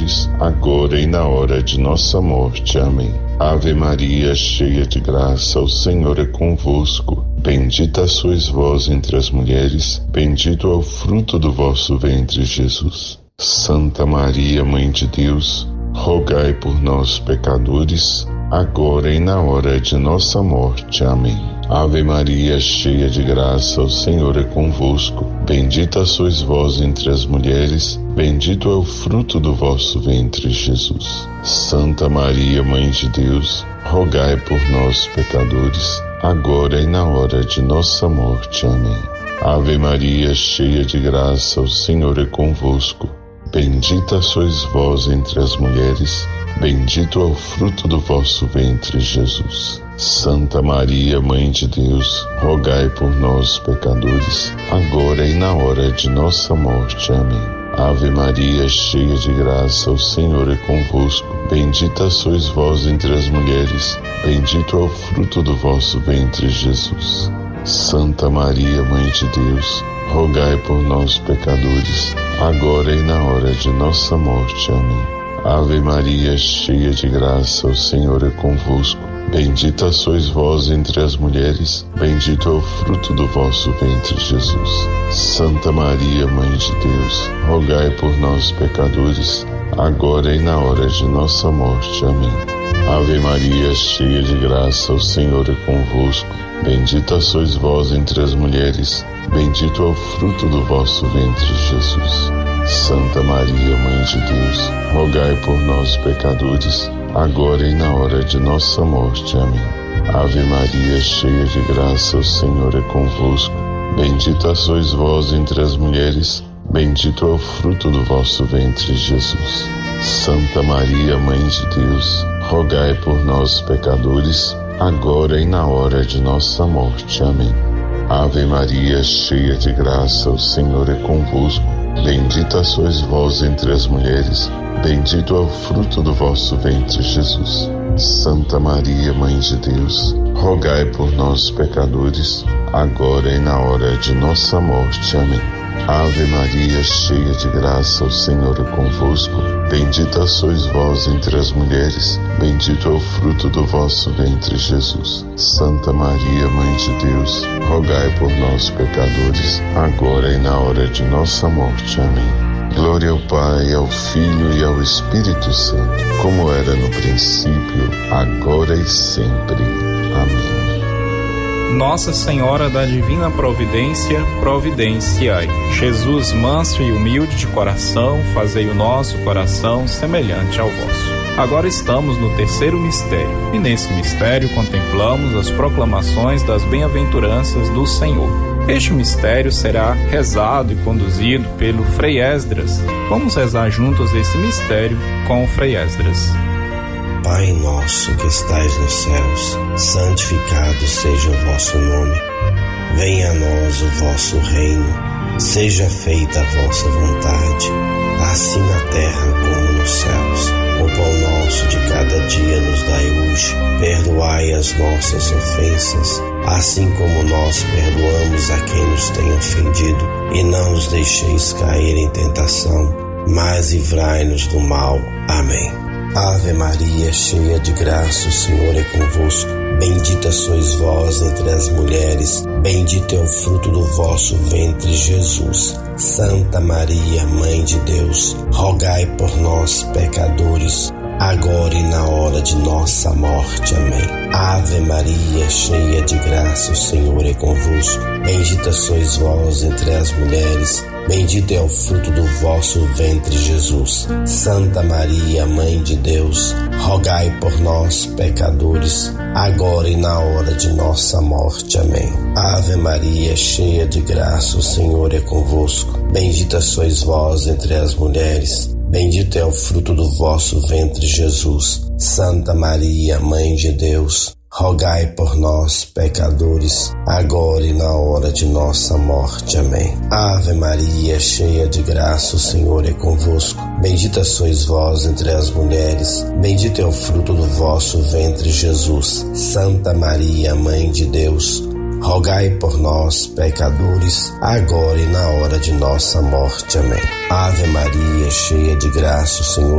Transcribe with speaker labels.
Speaker 1: pecadores, agora e na hora de nossa morte. Amém. Ave Maria, cheia de graça, o Senhor é convosco. Bendita sois vós entre as mulheres, bendito é o fruto do vosso ventre, Jesus. Santa Maria, Mãe de Deus, rogai por nós, pecadores, agora e na hora de nossa morte. Amém. Ave Maria, cheia de graça, o Senhor é convosco. Bendita sois vós entre as mulheres, bendito é o fruto do vosso ventre, Jesus. Santa Maria, Mãe de Deus, rogai por nós, pecadores, agora e na hora de nossa morte. Amém. Ave Maria, cheia de graça, o Senhor é convosco. Bendita sois vós entre as mulheres, bendito é o fruto do vosso ventre, Jesus. Santa Maria, Mãe de Deus, rogai por nós, pecadores, agora e na hora de nossa morte. Amém. Ave Maria, cheia de graça, o Senhor é convosco. Bendita sois vós entre as mulheres, bendito é o fruto do vosso ventre, Jesus. Santa Maria, Mãe de Deus, rogai por nós, pecadores, agora e na hora de nossa morte. Amém. Ave Maria, cheia de graça, o Senhor é convosco. Bendita sois vós entre as mulheres, bendito é o fruto do vosso ventre, Jesus. Santa Maria, Mãe de Deus, rogai por nós, pecadores, agora e na hora de nossa morte. Amém. Ave Maria, cheia de graça, o Senhor é convosco. Bendita sois vós entre as mulheres, bendito é o fruto do vosso ventre, Jesus. Santa Maria, Mãe de Deus, rogai por nós, pecadores, agora e na hora de nossa morte. Amém. Ave Maria, cheia de graça, o Senhor é convosco. Bendita sois vós entre as mulheres, bendito é o fruto do vosso ventre, Jesus. Santa Maria, Mãe de Deus, rogai por nós, pecadores, agora e na hora de nossa morte. Amém. Ave Maria, cheia de graça, o Senhor é convosco. Bendita sois vós entre as mulheres, bendito é o fruto do vosso ventre, Jesus. Santa Maria, Mãe de Deus, rogai por nós, pecadores, agora e na hora de nossa morte. Amém. Ave Maria, cheia de graça, o Senhor é convosco. Bendita sois vós entre as mulheres, bendito é o fruto do vosso ventre, Jesus. Santa Maria, Mãe de Deus, rogai por nós, pecadores, agora e na hora de nossa morte. Amém. Glória ao Pai, ao Filho e ao Espírito Santo, como era no princípio, agora e sempre. Amém.
Speaker 2: Nossa Senhora da Divina Providência, providenciai. Jesus, manso e humilde de coração, fazei o nosso coração semelhante ao vosso. Agora estamos no terceiro mistério, e nesse mistério contemplamos as proclamações das bem-aventuranças do Senhor. Este mistério será rezado e conduzido pelo Frei Esdras. Vamos rezar juntos esse mistério com o Frei Esdras.
Speaker 3: Pai nosso que estais nos céus, santificado seja o vosso nome. Venha a nós o vosso reino, seja feita a vossa vontade, assim na terra como nos céus. O pão nosso de cada dia nos dai hoje, perdoai as nossas ofensas, assim como nós perdoamos a quem nos tem ofendido, e não nos deixeis cair em tentação, mas livrai-nos do mal. Amém. Ave Maria, cheia de graça, o Senhor é convosco. Bendita sois vós entre as mulheres, bendito é o fruto do vosso ventre, Jesus. Santa Maria, Mãe de Deus, rogai por nós, pecadores, agora e na hora de nossa morte. Amém. Ave Maria, cheia de graça, o Senhor é convosco. Bendita sois vós entre as mulheres, bendito é o fruto do vosso ventre, Jesus. Santa Maria, Mãe de Deus, rogai por nós, pecadores, agora e na hora de nossa morte. Amém. Ave Maria, cheia de graça, o Senhor é convosco. Bendita sois vós entre as mulheres, bendito é o fruto do vosso ventre, Jesus. Santa Maria, Mãe de Deus, rogai por nós, pecadores, agora e na hora de nossa morte. Amém. Ave Maria, cheia de graça, o Senhor é convosco. Bendita sois vós entre as mulheres, bendito é o fruto do vosso ventre, Jesus. Santa Maria, Mãe de Deus, rogai por nós, pecadores, agora e na hora de nossa morte. Amém. Ave Maria, cheia de graça, o Senhor